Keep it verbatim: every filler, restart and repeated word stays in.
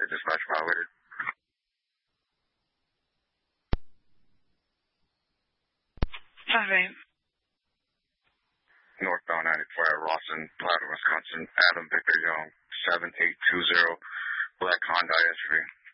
traffic dispatch violated. five eight. Northbound ninety-four at Rawson, Platte, Wisconsin. Adam Victor Young, seven eight two zero, black Honda S U V.